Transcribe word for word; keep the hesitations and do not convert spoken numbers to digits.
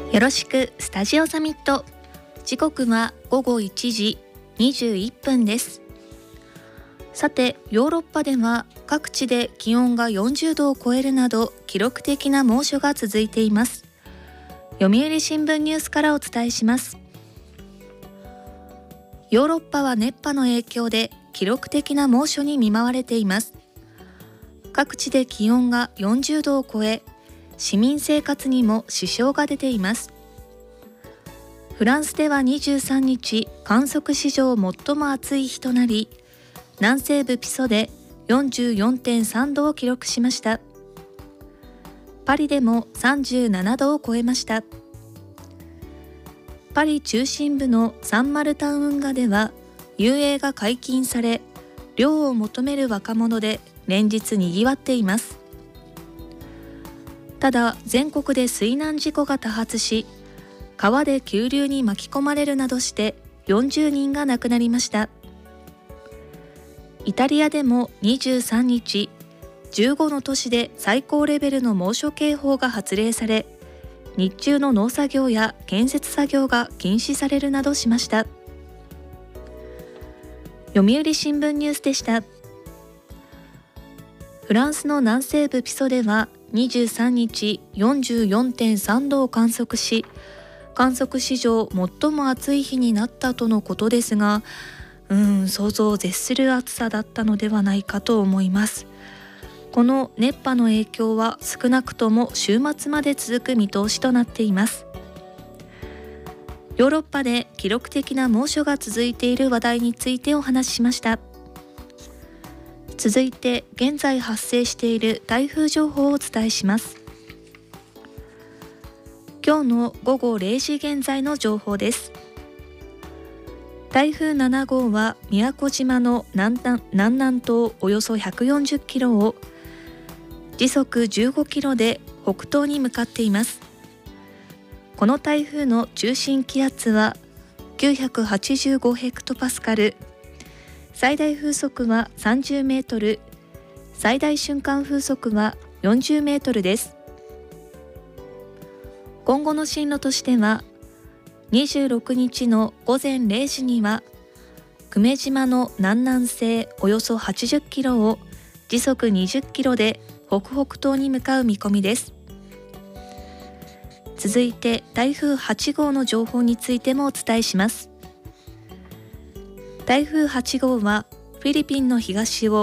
よろしくスタジオサミット。時刻はごごいちじにじゅういっぷんです。さて、ヨーロッパでは各地で気温がよんじゅうどを超えるなど記録的な猛暑が続いています。読売新聞ニュースからお伝えします。ヨーロッパは熱波の影響で記録的な猛暑に見舞われています。各地で気温がよんじゅうどを超え、市民生活にも支障が出ています。フランスではにじゅうさんにち、観測史上最も暑い日となり、南西部ピソで よんじゅうよんてんさんどを記録しました。パリでもさんじゅうななどを超えました。パリ中心部のサンマルタン運河では遊泳が解禁され、涼を求める若者で連日にぎわっています。ただ、全国で水難事故が多発し、川で急流に巻き込まれるなどしてよんじゅうにんが亡くなりました。イタリアでもにじゅうさんにち、じゅうごの都市で最高レベルの猛暑警報が発令され、日中の農作業や建設作業が禁止されるなどしました。読売新聞ニュースでした。フランスの南西部ピソではにじゅうさんにち よんじゅうよんてんさんどを観測し、観測史上最も暑い日になったとのことですが、うーん想像を絶する暑さだったのではないかと思います。この熱波の影響は少なくとも週末まで続く見通しとなっています。ヨーロッパで記録的な猛暑が続いている話題についてお話ししました。続いて現在発生している台風情報をお伝えします。今日のごごれいじ現在の情報です。台風ななごうは宮古島の南南南南東およそひゃくよんじゅっキロを時速じゅうごキロで北東に向かっています。この台風の中心気圧はきゅうひゃくはちじゅうごヘクトパスカル、最大風速はさんじゅうメートル、最大瞬間風速はよんじゅうメートルです。今後の進路としては、にじゅうろくにちのごぜんれいじには久米島の南南西およそはちじゅっキロを時速にじゅっキロで北北東に向かう見込みです。続いて台風はちごうの情報についてもお伝えします。台風はちごうはフィリピンの東を